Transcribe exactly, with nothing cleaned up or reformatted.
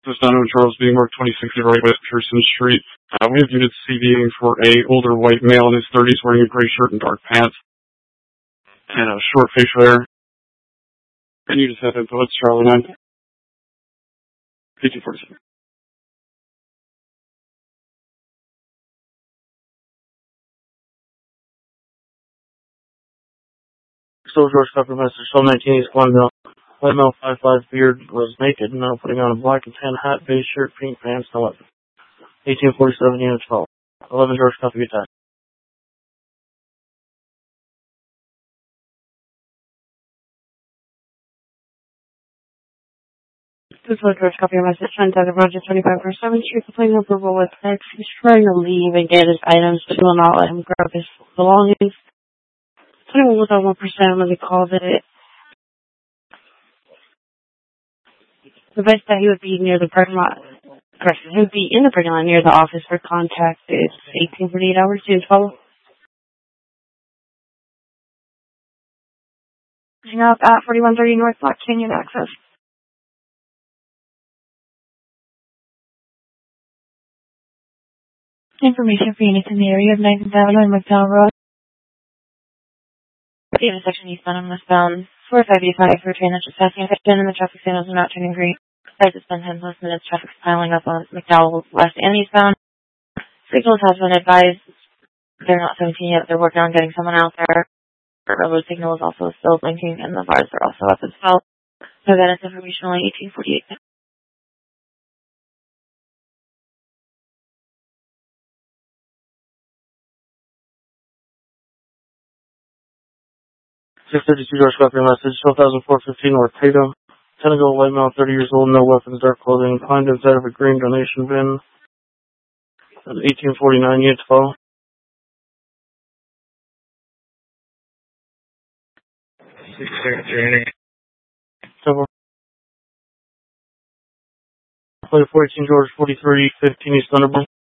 This is on Charles B. Mark twenty sixty right West Pearson Street. Uh, we have units CVing for a older white male in his thirties wearing a gray shirt and dark pants and a short facial hair. And you just have info. It's Charlie nine. eighteen forty-seven. Still George Tucker message, twelve nineteen East Glenville. White male, five five, beard, was naked, now putting on a black and tan hat, beige shirt, pink pants, and eleven. eighteen forty-seven, unit twelve. eleven George Tucker, good time. This is what George Copy message sent out of Roger twenty-five for seventh Street, complaining of verbal with X. He's trying to leave and get his items, but will not let him grab his belongings. twenty-one was on one percent when they called it. The best that he would be near the parking lot. Correction, he would be in the parking lot near the office for contact is eighteen forty-eight hours to twelve. Hang up at forty-one thirty North Block Canyon Access. Information for units in the area of nineteenth Avenue and McDowell Road. The intersection eastbound and westbound. four five eight five for a train that's just passing a section and the traffic signals are not turning green. As it's been ten plus minutes, traffic's piling up on McDowell west and eastbound. Signals have been advised. They're not seventeen yet. They're working on getting someone out there. The railroad signal is also still blinking and the bars are also up as well. So that is information only eighteen forty-eight. six thirty-two George Tucker message, twelve thousand four hundred fifteen North Tatum. Senegal, white male, thirty years old, no weapons, dark clothing, find inside of a green donation bin. eighteen forty-nine, unit twelve. six thirty-three. Several. Play fourteen George forty-three, fifteen East Thunderbird.